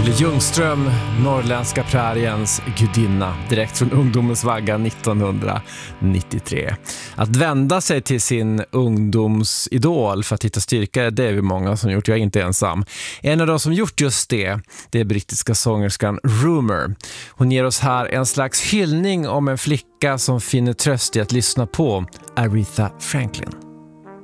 Olle Ljungström, norrländska präriens gudinna, direkt från ungdomens vagga 1993. Att vända sig till sin ungdomsidol för att hitta styrka, det är vi många som gjort, jag är inte ensam. En av de som gjort just det är brittiska sångerskan Rumour. Hon ger oss här en slags hyllning om en flicka som finner tröst i att lyssna på Aretha Franklin.